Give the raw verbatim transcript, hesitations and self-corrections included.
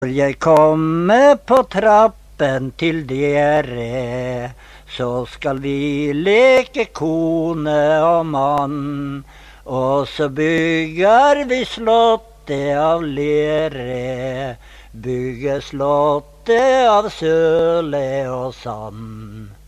Når jeg kommer på trappen til dere, så skal vi leke kone og mann. Og så bygger vi slottet av lere, bygger slottet av søle og sand.